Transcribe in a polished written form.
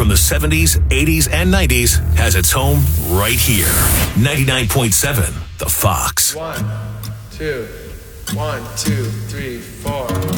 from the 70s, 80s, and 90s has its home right here. 99.7 The Fox. 1, 2, 1, 2, 3, 4.